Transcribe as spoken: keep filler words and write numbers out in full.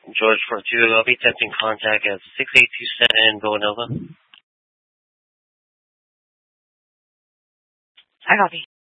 George four two, I'll be attempting contact at six eight two seven Villanova. I copy.